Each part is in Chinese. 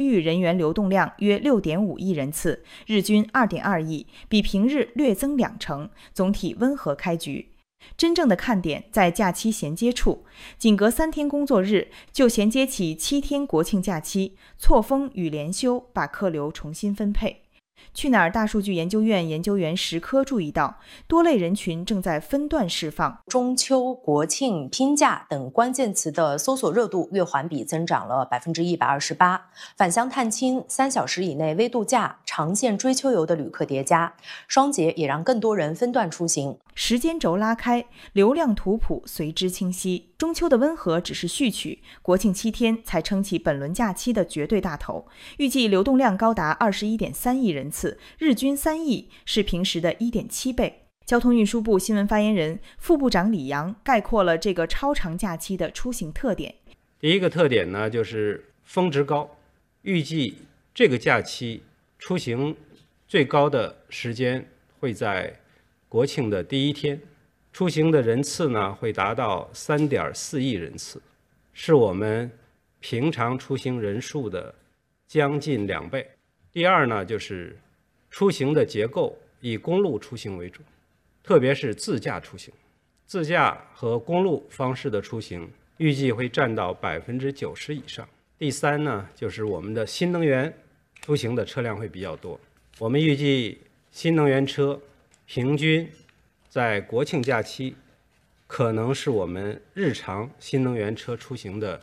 域人员流动量约 6.5 亿人次，日均 2.2 亿，比平日略增2成，总体温和开局。真正的看点在假期衔接处，仅隔3天工作日就衔接起7天国庆假期，错峰与连休把客流重新分配。去哪儿大数据研究院研究员石科注意到，多类人群正在分段释放。 中秋、国庆、拼假等关键词的搜索热度月环比增长了 128%， 返乡探亲、3小时以内微度假、长线追秋游的旅客叠加，双节也让更多人分段出行。 时间轴拉开，流量图谱随之清晰。中秋的温和只是序曲，国庆7天才撑起本轮假期的绝对大头。预计流动量高达 21.3 亿人次，日均3亿，是平时的 1.7 倍。交通运输部新闻发言人、副部长李阳概括了这个超长假期的出行特点。 第一个特点呢，就是峰值高，预计这个假期出行最高的时间会在国庆的第1天，出行的人次呢会达到 3.4 亿人次，是我们平常出行人数的将近2倍。第二呢，就是出行的结构以公路出行为主，特别是自驾出行，自驾和公路方式的出行预计会占到 90% 以上。第三呢，就是我们的新能源出行的车辆会比较多，我们预计新能源车平均在国庆假期可能是我们日常新能源车出行的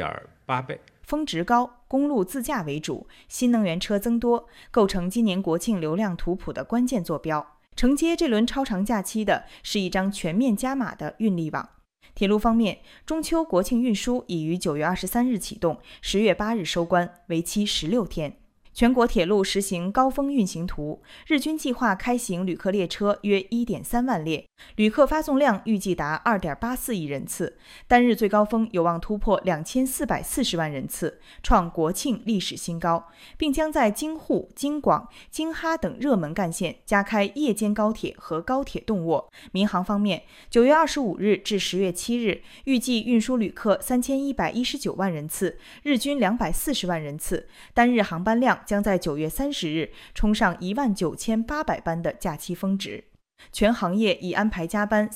1.8 倍。 峰值高，公路自驾为主，新能源车增多，构成今年国庆流量图谱的关键坐标。承接这轮超长假期的是一张全面加码的运力网。铁路方面，中秋国庆运输已于9月23日启动，10月8日收官，为期16天。全国铁路实行高峰运行图，日均计划开行旅客列车约 1.3 万列，旅客发送量预计达 2.84 亿人次，单日最高峰有望突破2440万人次，创国庆历史新高，并将在京沪、京广、京哈等热门干线加开夜间高铁和高铁动卧。民航方面，9月25日至10月7日，预计运输旅客3119万人次，日均240万人次，单日航班量将在9月30日冲上19800班的假期峰值。全行业已安排加班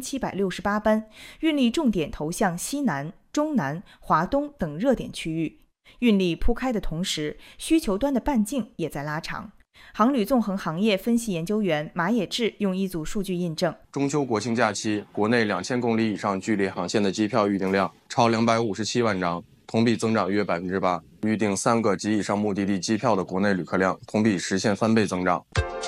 3768班，运力重点投向西南、中南、华东等热点区域。运力铺开的同时，需求端的半径也在拉长。航旅纵横行业分析研究员马野志用一组数据印证， 中秋国庆假期国内2000公里以上距离航线的机票预订量超257万张，同比增长约 8%， 预订3个及以上目的地機票的國內旅客量同比實現翻倍增長。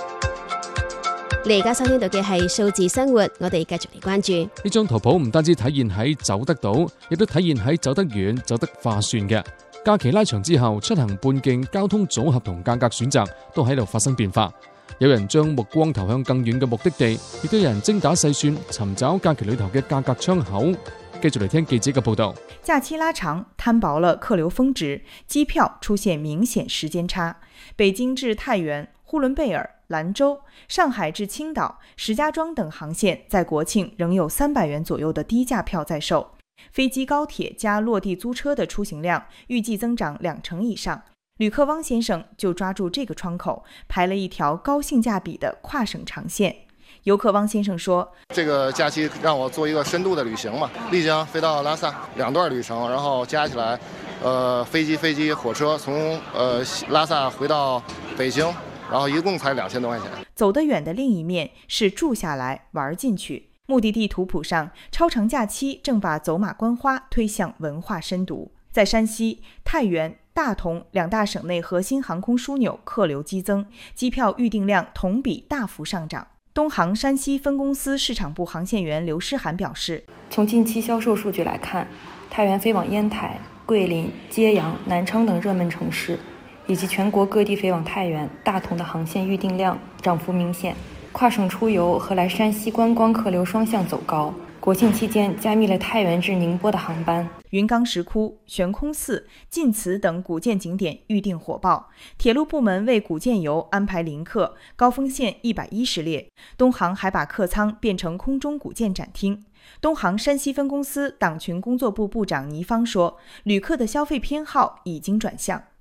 你而家收聽到嘅係數字生活，我哋繼續嚟關注呢張圖譜，唔單止體現喺走得到，亦都體現喺走得遠、走得划算嘅。假期拉長之後，出行半徑、交通組合同價格選擇都喺度發生變化。有人將目光投向更遠嘅目的地，亦都有人精打細算尋找假期裏頭嘅價格窗口。繼續嚟聽記者嘅報導。 假期拉長，攤薄了客流峰值，機票出現明顯時間差。北京至太原、呼倫貝爾、蘭州、上海至青島、石家莊等航線在國慶仍有300元左右的低價票在售。飛機、高鐵加落地租車的出行量預計增長2成以上。旅客汪先生就抓住這個窗口，排了一條高性價比的跨省長線。游客汪先生说：“ 这个假期让我做一个深度的旅行嘛，丽江飞到拉萨2段旅程，然后加起来，飞机、火车从拉萨回到北京，然后一共才2000多块钱。” 走得远的另一面是住下来玩进去。目的地图谱上，超长假期正把走马观花推向文化深度。在山西、太原、大同2大省内核心航空枢纽客流激增，机票预订量同比大幅上涨。东航山西分公司市场部航线员刘诗涵表示， 从近期销售数据来看，太原飞往烟台、桂林、揭阳、南昌等热门城市，以及全国各地飞往太原、大同的航线预订量涨幅明显，跨省出游和来山西观光客流双向走高。国庆期间加密了太原至宁波的航班。 云冈石窟、悬空寺、晋祠等古建景点预订火爆，铁路部门为古建游安排临客，高峰线110列。东航还把客舱变成空中古建展厅。东航山西分公司党群工作部部长倪芳说，旅客的消费偏好已经转向。